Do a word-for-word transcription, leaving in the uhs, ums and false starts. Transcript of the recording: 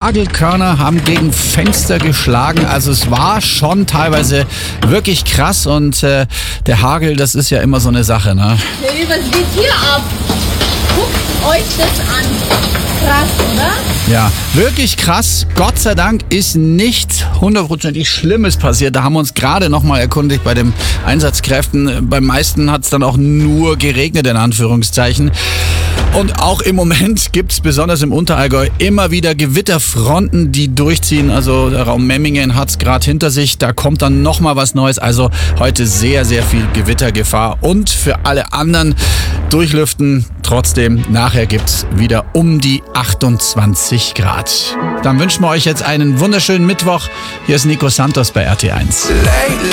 Hagelkörner haben gegen Fenster geschlagen. Also es war schon teilweise wirklich krass und äh, der Hagel, das ist ja immer so eine Sache, ne? Hey, was geht hier ab? Guckt euch das an. Krass, oder? Ja, wirklich krass. Gott sei Dank ist nichts hundertprozentig Schlimmes passiert. Da haben wir uns gerade noch mal erkundigt bei den Einsatzkräften. Beim meisten hat es dann auch nur geregnet, in Anführungszeichen. Und auch im Moment gibt es besonders im Unterallgäu immer wieder Gewitterfronten, die durchziehen. Also der Raum Memmingen hat es gerade hinter sich. Da kommt dann noch mal was Neues. Also heute sehr, sehr viel Gewittergefahr. Und für alle anderen durchlüften. Trotzdem, nachher gibt es wieder um die achtundzwanzig Grad. Dann wünschen wir euch jetzt einen wunderschönen Mittwoch. Hier ist Nico Santos bei R T eins.